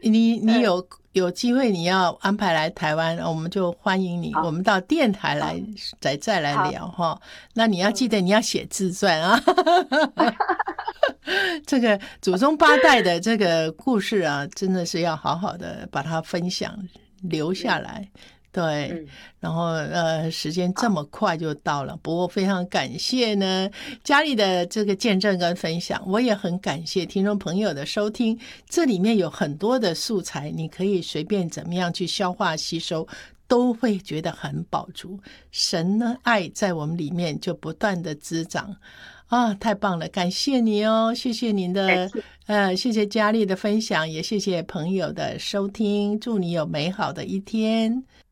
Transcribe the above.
你有机会你要安排来台湾，我们就欢迎你，我们到电台来再来聊哈。那你要记得你要写自传啊。这个祖宗八代的这个故事啊，真的是要好好的把它分享留下来。对，然后时间这么快就到了，不过非常感谢呢佳丽的这个见证跟分享，我也很感谢听众朋友的收听，这里面有很多的素材，你可以随便怎么样去消化吸收，都会觉得很饱足。神呢，爱在我们里面就不断的滋长啊，太棒了，感谢你哦，谢谢您的谢谢佳丽的分享，也谢谢朋友的收听，祝你有美好的一天。